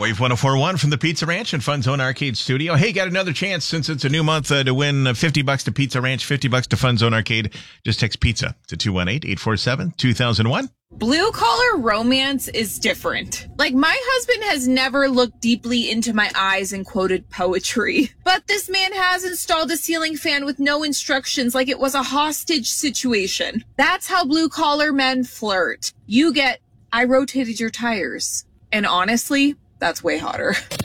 Wave 104.1 from the Pizza Ranch and Fun Zone Arcade Studio. Hey, got another chance since it's a new month to win $50 to Pizza Ranch, $50 to Fun Zone Arcade. Just text pizza to 218-847-2001. Blue collar romance is different. Like, my husband has never looked deeply into my eyes and quoted poetry. But this man has installed a ceiling fan with no instructions, like it was a hostage situation. That's how blue collar men flirt. You get, I rotated your tires. And honestly, that's way hotter.